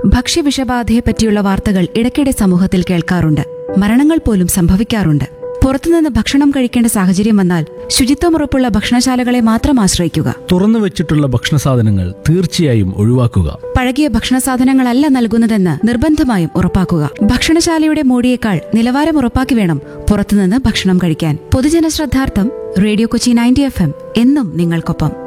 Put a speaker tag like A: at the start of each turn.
A: ഭക്ഷ്യവിഷബാധയെപ്പറ്റിയുള്ള വാർത്തകൾ ഇടയ്ക്കിടെ സമൂഹത്തിൽ കേൾക്കാറുണ്ട്. മരണങ്ങൾ പോലും സംഭവിക്കാറുണ്ട്. പുറത്തുനിന്ന് ഭക്ഷണം കഴിക്കേണ്ട സാഹചര്യം വന്നാൽ ശുചിത്വമുറപ്പുള്ള ഭക്ഷണശാലകളെ മാത്രം ആശ്രയിക്കുക.
B: തുറന്നു വെച്ചിട്ടുള്ള ഭക്ഷണസാധനങ്ങൾ തീർച്ചയായും ഒഴിവാക്കുക.
A: പഴകിയ ഭക്ഷണസാധനങ്ങളല്ല നൽകുന്നതെന്ന് നിർബന്ധമായും ഉറപ്പാക്കുക. ഭക്ഷണശാലയുടെ മോടിയേക്കാൾ നിലവാരം ഉറപ്പാക്കി വേണം പുറത്തുനിന്ന് ഭക്ഷണം കഴിക്കാൻ. പൊതുജന ശ്രദ്ധാർത്ഥം റേഡിയോ കൊച്ചി 90 FM എന്നും നിങ്ങൾക്കൊപ്പം.